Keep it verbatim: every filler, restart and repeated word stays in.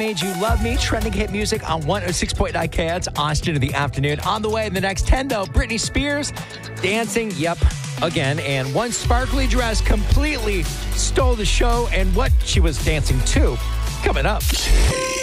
Made You Love Me, trending hit music on one oh six point nine K H O T's Austin in the afternoon. On the way in the next ten, though, Britney Spears dancing, yep, again. And one sparkly dress completely stole the show and what she was dancing to coming up.